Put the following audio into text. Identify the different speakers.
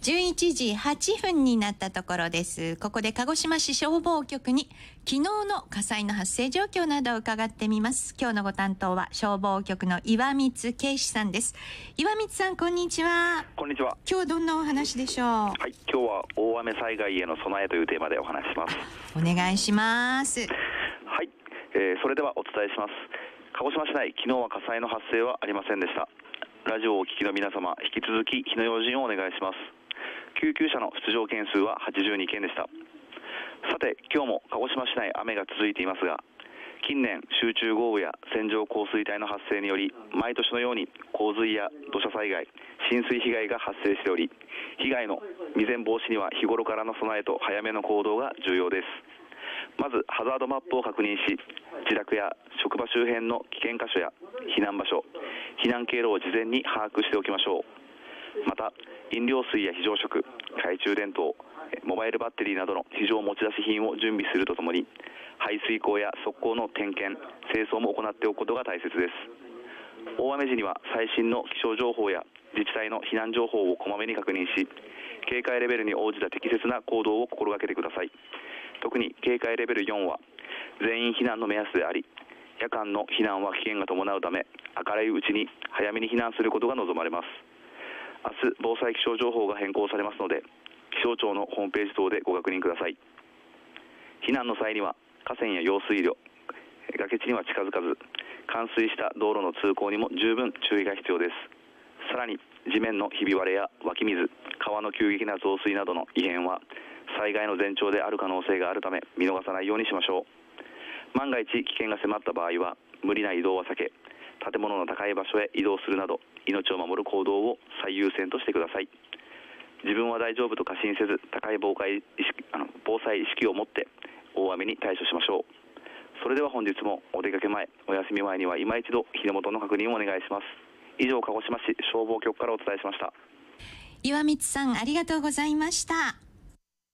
Speaker 1: 11時8分になったところです。ここで鹿児島市消防局に昨日の火災の発生状況などを伺ってみます。今日のご担当は消防局の岩光圭司さんです。岩光さん、こんにちは。
Speaker 2: こんにちは。
Speaker 1: 今日はどんなお話でしょう？
Speaker 2: はい、今日は大雨災害への備えというテーマでお話しします。
Speaker 1: お願いします。
Speaker 2: はい、それではお伝えします。鹿児島市内、昨日は火災の発生はありませんでした。ラジオをお聞きの皆様、引き続き火の用心をお願いします。救急車の出動件数は82件でした。さて、今日も鹿児島市内雨が続いていますが、近年集中豪雨や線状降水帯の発生により、毎年のように洪水や土砂災害、浸水被害が発生しており、被害の未然防止には日頃からの備えと早めの行動が重要です。まずハザードマップを確認し、自宅や職場周辺の危険箇所や避難場所、避難経路を事前に把握しておきましょう。また、飲料水や非常食、懐中電灯、モバイルバッテリーなどの非常持ち出し品を準備するとともに、排水溝や側溝の点検、清掃も行っておくことが大切です。大雨時には最新の気象情報や自治体の避難情報をこまめに確認し、警戒レベルに応じた適切な行動を心がけてください。特に警戒レベル4は全員避難の目安であり、夜間の避難は危険が伴うため、明るいうちに早めに避難することが望まれます。明日、防災気象情報が変更されますので、気象庁のホームページ等でご確認ください。避難の際には河川や用水路、崖地には近づかず、冠水した道路の通行にも十分注意が必要です。さらに地面のひび割れや湧き水、川の急激な増水などの異変は災害の前兆である可能性があるため、見逃さないようにしましょう。万が一危険が迫った場合は無理な移動は避け、建物の高い場所へ移動するなど命を守る行動を最優先としてください。自分は大丈夫と過信せず、高い防災意識を持って大雨に対処しましょう。それでは本日もお出かけ前、お休み前には今一度火の元の確認をお願いします。以上、鹿児島市消防局からお伝えしました。
Speaker 1: 岩光さん、ありがとうございました。